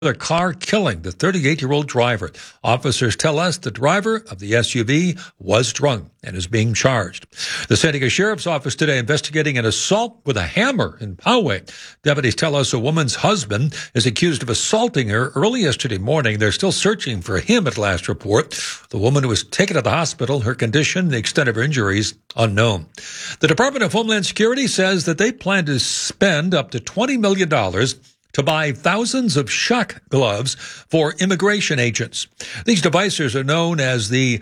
their car, killing the 38-year-old driver. Officers tell us the driver of the SUV was drunk and is being charged. The San Diego Sheriff's Office today investigating an assault with a hammer in Poway. Deputies tell us a woman's husband is accused of assaulting her early yesterday morning. They're still searching for him at last report. The woman was taken to the hospital. Her condition, the extent of her injuries, unknown. The Department of Homeland Security says that they plan to spend up to $20 million to buy thousands of shock gloves for immigration agents. These devices are known as the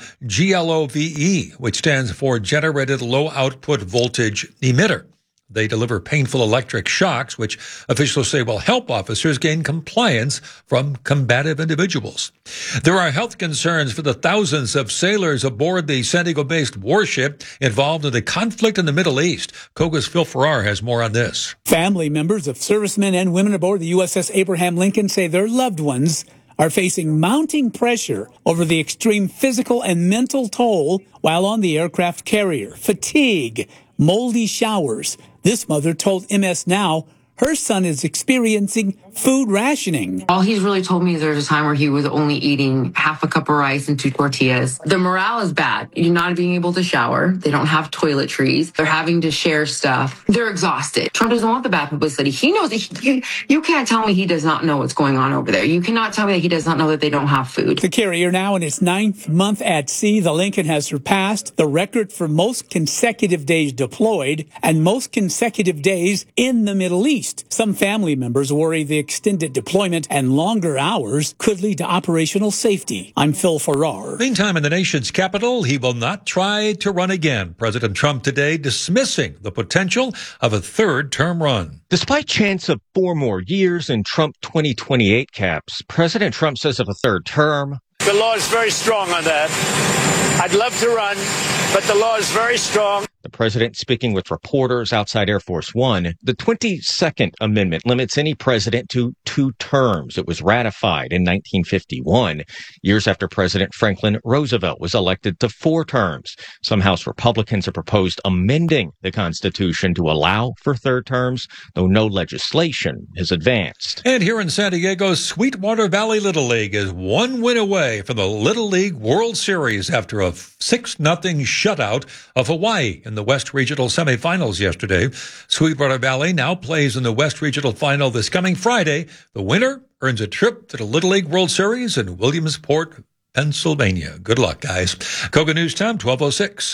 GLOVE, which stands for Generated Low Output Voltage Emitter. They deliver painful electric shocks, which officials say will help officers gain compliance from combative individuals. There are health concerns for the thousands of sailors aboard the San Diego-based warship involved in the conflict in the Middle East. Koga's Phil Farrar has more on this. Family members of servicemen and women aboard the USS Abraham Lincoln say their loved ones are facing mounting pressure over the extreme physical and mental toll while on the aircraft carrier. Fatigue, moldy showers. This mother told MS Now her son is experiencing food rationing. All he's really told me is there's a time where he was only eating half a cup of rice and 2 tortillas. The morale is bad. You're not being able to shower. They don't have toiletries. They're having to share stuff. They're exhausted. Trump doesn't want the bad publicity. He knows that you can't tell me he does not know what's going on over there. You cannot tell me that he does not know that they don't have food. The carrier now in its 9th month at sea, the Lincoln has surpassed the record for most consecutive days deployed and most consecutive days in the Middle East. Some family members worry the extended deployment and longer hours could lead to operational safety. I'm Phil Farrar. Meantime, in the nation's capital, he will not try to run again. President Trump today dismissing the potential of a third-term run. Despite chance of 4 more years in Trump 2028 caps, President Trump says of a third term, the law is very strong on that. I'd love to run, but the law is very strong. The president speaking with reporters outside Air Force One. The 22nd Amendment limits any president to 2 terms. It was ratified in 1951, years after President Franklin Roosevelt was elected to 4 terms. Some House Republicans have proposed amending the Constitution to allow for third terms, though no legislation has advanced. And here in San Diego, Sweetwater Valley Little League is 1 win away from the Little League World Series after a 6-0 shutout of Hawaii in the West Regional semifinals yesterday. Sweetwater Valley now plays in the West Regional final this coming Friday. The winner earns a trip to the Little League World Series in Williamsport, Pennsylvania. Good luck, guys. Koga News Time, 12:06.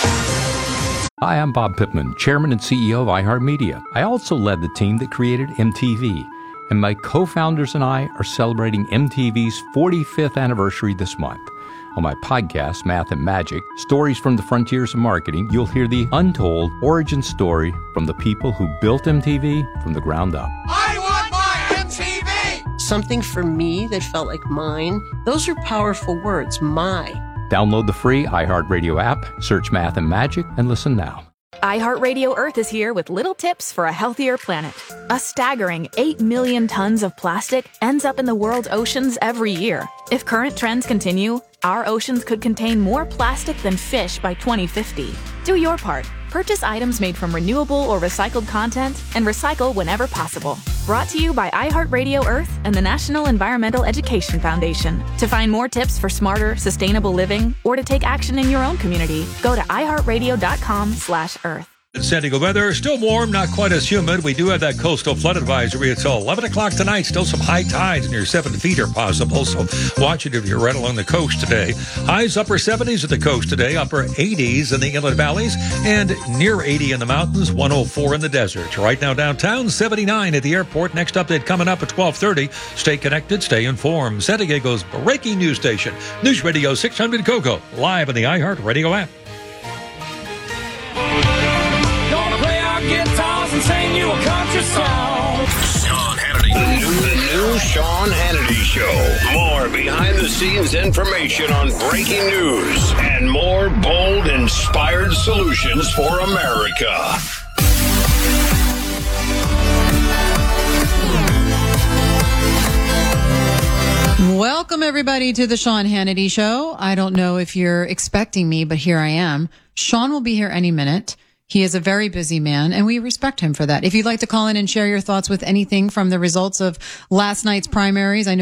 Hi, I'm Bob Pittman, Chairman and CEO of iHeartMedia. I also led the team that created MTV, and my co-founders and I are celebrating MTV's 45th anniversary this month. On my podcast, Math and Magic, Stories from the Frontiers of Marketing, you'll hear the untold origin story from the people who built MTV from the ground up. I want my MTV! Something for me that felt like mine. Those are powerful words, my. Download the free iHeartRadio app, search Math and Magic, and listen now. iHeartRadio Earth is here with little tips for a healthier planet. A staggering 8 million tons of plastic ends up in the world's oceans every year. If current trends continue, our oceans could contain more plastic than fish by 2050. Do your part. Purchase items made from renewable or recycled content and recycle whenever possible. Brought to you by iHeartRadio Earth and the National Environmental Education Foundation. To find more tips for smarter, sustainable living or to take action in your own community, go to iHeartRadio.com/Earth. San Diego weather, still warm, not quite as humid. We do have that coastal flood advisory until 11 o'clock tonight. Still some high tides near 7 feet are possible, so watch it if you're right along the coast today. Highs upper 70s at the coast today, upper 80s in the inland valleys, and near 80 in the mountains, 104 in the desert. Right now downtown, 79 at the airport. Next update coming up at 12:30. Stay connected, stay informed. San Diego's breaking news station, News Radio 600 KOGO, live on the iHeartRadio app. Guitars and sing you a country song. Sean Hannity. The new Sean Hannity Show. More behind-the-scenes information on breaking news and more bold, inspired solutions for America. Welcome, everybody, to the Sean Hannity Show. I don't know if you're expecting me, but here I am. Sean will be here any minute. He is a very busy man, and we respect him for that. If you'd like to call in and share your thoughts with anything from the results of last night's primaries, I know